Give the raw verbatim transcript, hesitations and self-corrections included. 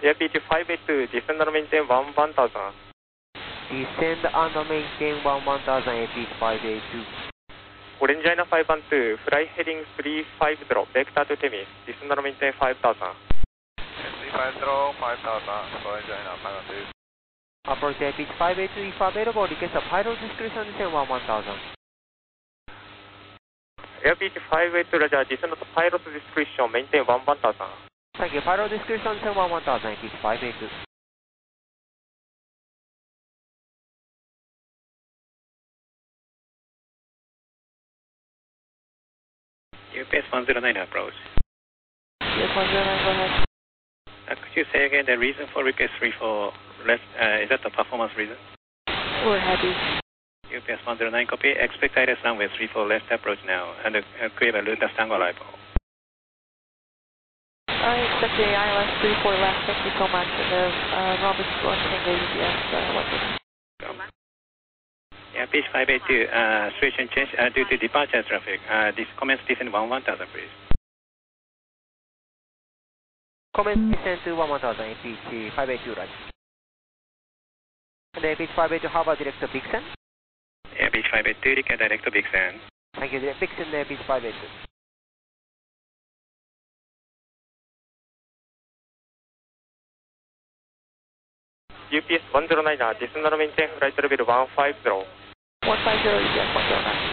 Air P T five eight two, descend and maintain one one thousand. Descend and maintain one one thousand, A P five eight two. Orange China five one two, fly heading three five zero, vector to Temis, descend and maintain five thousand. three five zero, five thousand, Orange China five one two. Approach Air P T five eight two, if available, request a pilot discretion, descend one one thousand. Air P T five eight two, Roger, descend to pilot discretion, maintain one one thousand. Thank you, pilot discretion, descend one one thousand, Air P T five eight two. U P S one zero nine approach. Yes, one zero nine, go ahead. Uh, could you say again the reason for request three four left? Uh, is that the performance reason? We're happy. U P S one zero nine, copy. Expect I L S runway three four left approach now and uh, clear a Lutas Tango arrival. I expect the I L S three four left. Thank you so much. And the uh, Robert one Tango U P S uh, one zero. Yeah, pitch five eight two, uh, situation change uh, due to departure traffic. Uh, this commence descend one one thousand, please. Commence descend to one one thousand, A P T five eight two, right? And A P T five eight two, how about direct to Vixen? Yeah, pitch five eight two, direct to Vixen. Thank you, direct Vixen, A P T five eight two. U P S one zero nine, descend and maintain flight level one five zero. one five zero, U P S one zero nine.